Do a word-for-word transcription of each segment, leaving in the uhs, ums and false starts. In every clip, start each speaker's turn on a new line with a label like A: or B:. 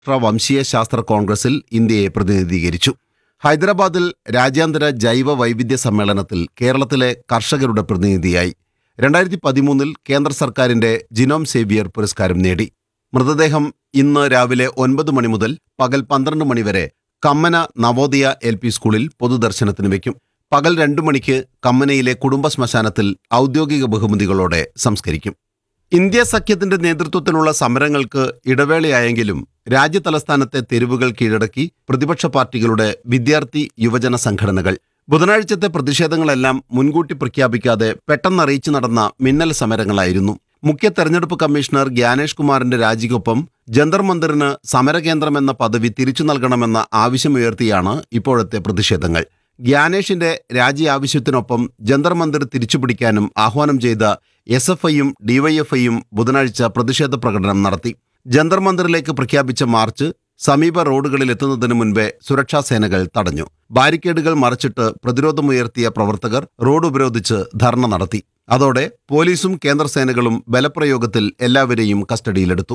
A: രാഷ്ട്ര വംശീയ ശാസ്ത്ര കോൺഗ്രസിൽ ഇന്ത്യയെ പ്രതിനിധീകരിച്ചു. ഹൈദരാബാദിൽ രാജ്യാന്തര ജൈവ വൈവിധ്യ സമ്മേളനത്തിൽ കേരളത്തിലെ കർഷകരുടെ പ്രതിനിധിയായി. രണ്ടായിരത്തി പതിമൂന്നിൽ കേന്ദ്ര സർക്കാരിന്റെ ജിനോം സേവിയർ പുരസ്കാരം നേടി. മൃതദേഹം ഇന്ന് രാവിലെ ഒൻപത് മണി മുതൽ പകൽ പന്ത്രണ്ട് മണിവരെ കമ്മന നവോദയ എൽ പി സ്കൂളിൽ പൊതുദർശനത്തിന് വയ്ക്കും. പകൽ രണ്ടു മണിക്ക് കമ്മനയിലെ കുടുംബ ശ്മശാനത്തിൽ ഔദ്യോഗിക ബഹുമതികളോടെ സംസ്കരിക്കും. ഇന്ത്യ സഖ്യത്തിന്റെ നേതൃത്വത്തിലുള്ള സമരങ്ങൾക്ക് ഇടവേളയായെങ്കിലും രാജ്യതലസ്ഥാനത്തെ തെരുവുകൾ കീഴടക്കി പ്രതിപക്ഷ പാർട്ടികളുടെ വിദ്യാർത്ഥി യുവജന സംഘടനകൾ. ബുധനാഴ്ചത്തെ പ്രതിഷേധങ്ങളെല്ലാം മുൻകൂട്ടി പ്രഖ്യാപിക്കാതെ പെട്ടെന്നറിയിച്ചു നടന്ന മിന്നൽ സമരങ്ങളായിരുന്നു. മുഖ്യ തെരഞ്ഞെടുപ്പ് കമ്മീഷണർ ഗ്യാനേഷ് കുമാറിന്റെ രാജിക്കൊപ്പം ജന്തർ മന്ദിറിന് സമരകേന്ദ്രമെന്ന പദവി തിരിച്ചു നൽകണമെന്ന ആവശ്യമുയർത്തിയാണ് ഇപ്പോഴത്തെ പ്രതിഷേധങ്ങൾ. ഗ്യാനേഷിന്റെ രാജി ആവശ്യത്തിനൊപ്പം ജന്തർ മന്ദിർ തിരിച്ചുപിടിക്കാനും ആഹ്വാനം ചെയ്ത എസ് എഫ് ഐയും ഡിവൈഎഫ്ഐയും ബുധനാഴ്ച പ്രതിഷേധ പ്രകടനം നടത്തി. ജന്തർ മന്ദിറിലേക്ക് പ്രഖ്യാപിച്ച മാർച്ച് സമീപ റോഡുകളിൽ എത്തുന്നതിന് മുൻപേ സുരക്ഷാ സേനകൾ തടഞ്ഞു. ബാരിക്കേഡുകൾ മറച്ചിട്ട് പ്രതിരോധമുയർത്തിയ പ്രവർത്തകർ റോഡ് ഉപരോധിച്ച് ധർണ നടത്തി. അതോടെ പോലീസും കേന്ദ്രസേനകളും ബലപ്രയോഗത്തിൽ എല്ലാവരെയും കസ്റ്റഡിയിലെടുത്തു.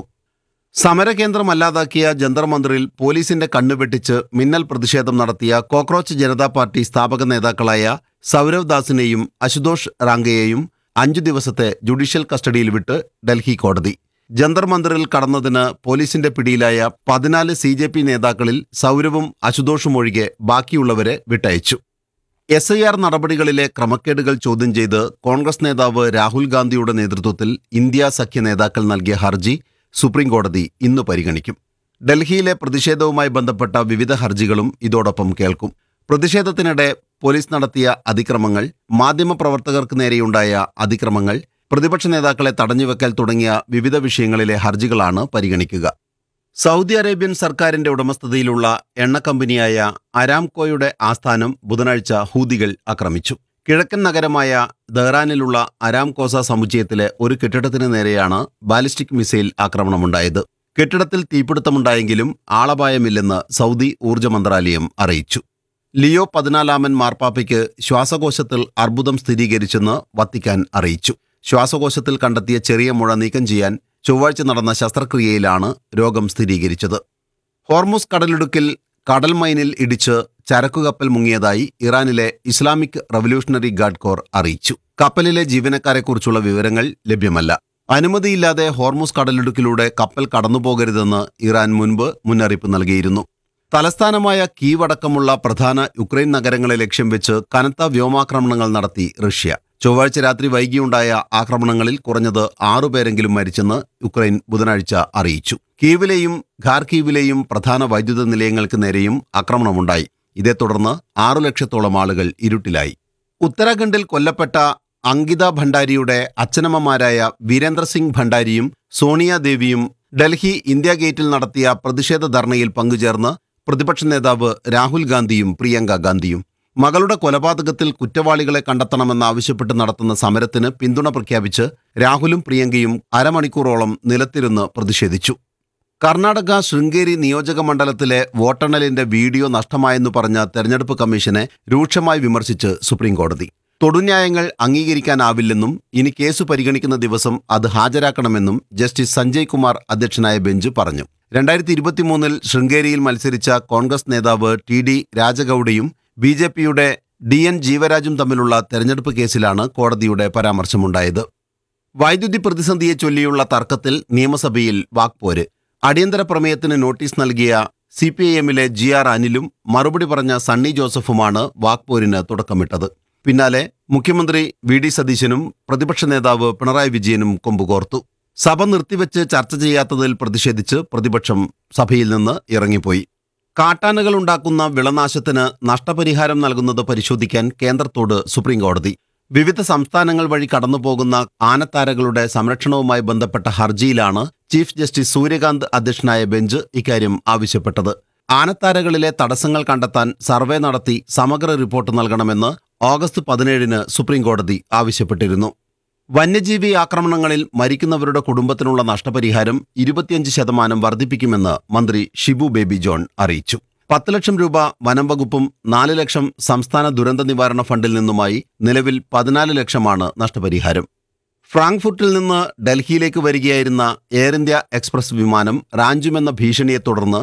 A: സമരകേന്ദ്രമല്ലാതാക്കിയ ജന്തർ മന്ദിറിൽ പോലീസിന്റെ കണ്ണുവെട്ടിച്ച് മിന്നൽ പ്രതിഷേധം നടത്തിയ കോക്രോച്ച് ജനതാ പാർട്ടി സ്ഥാപക നേതാക്കളായ സൗരവ് ദാസിനെയും അശുതോഷ് റാങ്കയെയും അഞ്ചു ദിവസത്തെ ജുഡീഷ്യൽ കസ്റ്റഡിയിൽ വിട്ട് ഡൽഹി കോടതി. ജന്തർ മന്ദിറിൽ കടന്നതിന് പോലീസിന്റെ പിടിയിലായ പതിനാല് സി ജെ പി നേതാക്കളിൽ സൗരവും അശുതോഷും ഒഴികെ ബാക്കിയുള്ളവരെ വിട്ടയച്ചു. എസ് ഐ ആർ നടപടികളിലെ ക്രമക്കേടുകൾ ചോദ്യം ചെയ്ത് കോൺഗ്രസ് നേതാവ് രാഹുൽ ഗാന്ധിയുടെ നേതൃത്വത്തിൽ ഇന്ത്യ സഖ്യ നേതാക്കൾ നൽകിയ ഹർജി സുപ്രീംകോടതി ഇന്ന് പരിഗണിക്കും. ഡൽഹിയിലെ പ്രതിഷേധവുമായി ബന്ധപ്പെട്ട വിവിധ ഹർജികളും ഇതോടൊപ്പം കേൾക്കും. പ്രതിഷേധത്തിനിടെ പോലീസ് നടത്തിയ അതിക്രമങ്ങൾ, മാധ്യമപ്രവർത്തകർക്ക് നേരെയുണ്ടായ അതിക്രമങ്ങൾ, പ്രതിപക്ഷ നേതാക്കളെ തടഞ്ഞുവെക്കൽ തുടങ്ങിയ വിവിധ വിഷയങ്ങളിലെ ഹർജികളാണ് പരിഗണിക്കുക. സൗദി അറേബ്യൻ സർക്കാരിന്റെ ഉടമസ്ഥതയിലുള്ള എണ്ണക്കമ്പനിയായ അരാംകോയുടെ ആസ്ഥാനം ബുധനാഴ്ച ഹൂതികൾ ആക്രമിച്ചു. കിഴക്കൻ നഗരമായ ദഹ്റാനിലുള്ള അരാംകോസ സമുച്ചയത്തിലെ ഒരു കെട്ടിടത്തിന് നേരെയാണ് ബാലിസ്റ്റിക് മിസൈൽ ആക്രമണമുണ്ടായത്. കെട്ടിടത്തിൽ തീപിടുത്തമുണ്ടായെങ്കിലും ആളപായമില്ലെന്ന് സൗദി ഊർജ്ജ മന്ത്രാലയം അറിയിച്ചു. ലിയോ പതിനാലാമൻ മാർപ്പാപ്പയ്ക്ക് ശ്വാസകോശത്തിൽ അർബുദം സ്ഥിരീകരിച്ചെന്ന് വത്തിക്കാൻ അറിയിച്ചു. ശ്വാസകോശത്തിൽ കണ്ടെത്തിയ ചെറിയ മുഴ നീക്കം ചെയ്യാൻ ചൊവ്വാഴ്ച നടന്ന ശസ്ത്രക്രിയയിലാണ് രോഗം സ്ഥിരീകരിച്ചത്. ഹോർമുസ് കടലിടുക്കിൽ കടൽ മൈനിൽ ഇടിച്ച് ചരക്കുകപ്പൽ മുങ്ങിയതായി ഇറാനിലെ ഇസ്ലാമിക് റവല്യൂഷണറി ഗാർഡ് കോർ അറിയിച്ചു. കപ്പലിലെ ജീവനക്കാരെക്കുറിച്ചുള്ള വിവരങ്ങൾ ലഭ്യമല്ല. അനുമതിയില്ലാതെ ഹോർമുസ് കടലിടുക്കിലൂടെ കപ്പൽ കടന്നുപോകരുതെന്ന് ഇറാൻ മുൻപ് മുന്നറിയിപ്പ് നൽകിയിരുന്നു. തലസ്ഥാനമായ കീവടക്കമുള്ള പ്രധാന യുക്രൈൻ നഗരങ്ങളെ ലക്ഷ്യം വെച്ച് കനത്ത വ്യോമാക്രമണങ്ങൾ നടത്തി റഷ്യ. ചൊവ്വാഴ്ച രാത്രി വൈകിയുണ്ടായ ആക്രമണങ്ങളിൽ കുറഞ്ഞത് ആറുപേരെങ്കിലും മരിച്ചെന്ന് യുക്രൈൻ ബുധനാഴ്ച അറിയിച്ചു. കീവിലെയും ഖാർക്കീവിലെയും പ്രധാന വൈദ്യുത നിലയങ്ങൾക്ക് നേരെയും ആക്രമണമുണ്ടായി. ഇതേ തുടർന്ന് ആറു ലക്ഷത്തോളം ആളുകൾ ഇരുട്ടിലായി. ഉത്തരാഖണ്ഡിൽ കൊല്ലപ്പെട്ട അങ്കിത ഭണ്ഡാരിയുടെ അച്ഛനമ്മമാരായ വീരേന്ദ്ര സിംഗ് ഭണ്ഡാരിയും സോണിയ ദേവിയും ഡൽഹി ഇന്ത്യ ഗേറ്റിൽ നടത്തിയ പ്രതിഷേധ ധർണയിൽ പങ്കുചേർന്ന് പ്രതിപക്ഷ നേതാവ് രാഹുൽ ഗാന്ധിയും പ്രിയങ്ക ഗാന്ധിയും. മകളുടെ കൊലപാതകത്തിൽ കുറ്റവാളികളെ കണ്ടെത്തണമെന്നാവശ്യപ്പെട്ട് നടത്തുന്ന സമരത്തിന് പിന്തുണ പ്രഖ്യാപിച്ച് രാഹുലും പ്രിയങ്കയും അരമണിക്കൂറോളം നിലത്തിരുന്ന് പ്രതിഷേധിച്ചു. കർണാടക ശൃംഗേരി നിയോജക മണ്ഡലത്തിലെ വോട്ടെണ്ണലിന്റെ വീഡിയോ നഷ്ടമായെന്നു പറഞ്ഞ തെരഞ്ഞെടുപ്പ് കമ്മീഷനെ രൂക്ഷമായി വിമർശിച്ച് സുപ്രീംകോടതി. തൊടുന്യായങ്ങൾ അംഗീകരിക്കാനാവില്ലെന്നും ഇനി കേസ് പരിഗണിക്കുന്ന ദിവസം അത് ഹാജരാക്കണമെന്നും ജസ്റ്റിസ് സഞ്ജയ് കുമാർ അധ്യക്ഷനായ ബെഞ്ച് പറഞ്ഞു. രണ്ടായിരത്തി ഇരുപത്തിമൂന്നിൽ ശൃംഗേരിയിൽ മത്സരിച്ച കോൺഗ്രസ് നേതാവ് ടി ഡി രാജഗൌഡയും ബി ജെ പിയുടെ ഡി എൻ ജീവരാജും തമ്മിലുള്ള തെരഞ്ഞെടുപ്പ് കേസിലാണ് കോടതിയുടെ പരാമർശമുണ്ടായത്. വൈദ്യുതി പ്രതിസന്ധിയെ ചൊല്ലിയുള്ള തർക്കത്തിൽ നിയമസഭയിൽ വാക്പോര്. അടിയന്തര പ്രമേയത്തിന് നോട്ടീസ് നൽകിയ സി പി ഐ എമ്മിലെ ജി ആർ അനിലും മറുപടി പറഞ്ഞ സണ്ണി ജോസഫുമാണ് വാക്പോരിന് തുടക്കമിട്ടത്. പിന്നാലെ മുഖ്യമന്ത്രി വി ഡി സതീശനും പ്രതിപക്ഷ നേതാവ് പിണറായി വിജയനും കൊമ്പുകോർത്തു. സഭ നിർത്തിവെച്ച് ചർച്ച ചെയ്യാത്തതിൽ പ്രതിഷേധിച്ച് പ്രതിപക്ഷം സഭയിൽ നിന്ന് ഇറങ്ങിപ്പോയി. കാട്ടാനകൾ ഉണ്ടാക്കുന്ന വിളനാശത്തിന് നഷ്ടപരിഹാരം നൽകുന്നത് പരിശോധിക്കാൻ കേന്ദ്രത്തോട് സുപ്രീംകോടതി. വിവിധ സംസ്ഥാനങ്ങൾ വഴി കടന്നുപോകുന്ന ആനത്താരകളുടെ സംരക്ഷണവുമായി ബന്ധപ്പെട്ട ഹർജിയിലാണ് ചീഫ് ജസ്റ്റിസ് സൂര്യകാന്ത് അധ്യക്ഷനായ ബെഞ്ച് ഇക്കാര്യം ആവശ്യപ്പെട്ടത്. ആനത്താരകളിലെ തടസ്സങ്ങൾ കണ്ടെത്താൻ സർവേ നടത്തി സമഗ്ര റിപ്പോർട്ട് നൽകണമെന്ന് ഓഗസ്റ്റ് പതിനേഴിന് സുപ്രീംകോടതി ആവശ്യപ്പെട്ടിരുന്നു. വന്യജീവി ആക്രമണങ്ങളിൽ മരിക്കുന്നവരുടെ കുടുംബത്തിനുള്ള നഷ്ടപരിഹാരം ഇരുപത്തിയഞ്ച് ശതമാനം വർദ്ധിപ്പിക്കുമെന്ന് മന്ത്രി ഷിബു ബേബി ജോൺ അറിയിച്ചു. പത്ത് ലക്ഷം രൂപ വനം വകുപ്പും നാല് ലക്ഷം സംസ്ഥാന ദുരന്ത നിവാരണ ഫണ്ടിൽ നിന്നുമായി നിലവിൽ പതിനാല് ലക്ഷമാണ് നഷ്ടപരിഹാരം. ഫ്രാങ്ക്ഫർട്ടിൽ നിന്ന് ഡൽഹിയിലേക്ക് വരികയായിരുന്ന എയർ ഇന്ത്യ എക്സ്പ്രസ് വിമാനം റാഞ്ചുമെന്ന ഭീഷണിയെ തുടർന്ന്